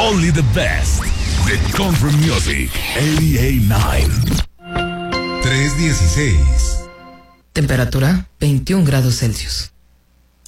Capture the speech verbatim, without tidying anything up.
Only the best. The Country Music ochenta y nueve. tres dieciséis. Temperatura veintiún grados Celsius.